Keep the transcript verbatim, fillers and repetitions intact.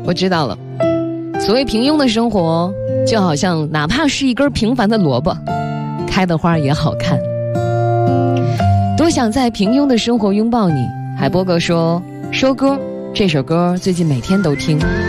我知道了，所谓平庸的生活，就好像哪怕是一根平凡的萝卜，开的花也好看。多想在平庸的生活拥抱你。海波哥说，收歌，这首歌最近每天都听。